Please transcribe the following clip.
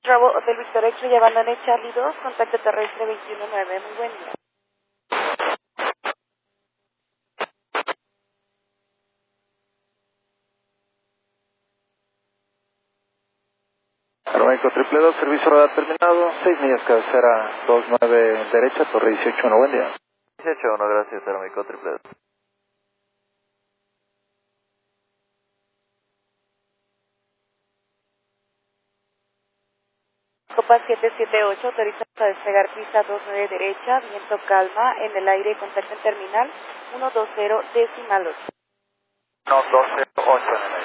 Bravo, Hotel Victor X-Ray, abandone Charlie 2, contacto terrestre 219, muy buen día. Aeroméxico triple 2, servicio radar terminado, 6 millas cabecera 29 derecha, torre 18-1, buen día. 18-1, gracias, Aeroméxico triple 2. Copa 778, autoriza a despegar pista 29 derecha, viento calma, en el aire, contacto en terminal 120 decimal 8. No, 12-8 en el